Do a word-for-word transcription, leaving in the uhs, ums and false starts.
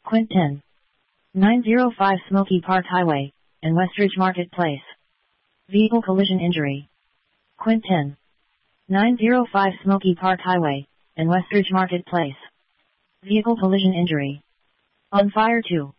Quint ten. nine oh five Smoky Park Highway, and Westridge Marketplace. Vehicle collision injury. Quint ten. nine oh five Smoky Park Highway, and Westridge Marketplace. Vehicle collision injury. On fire two.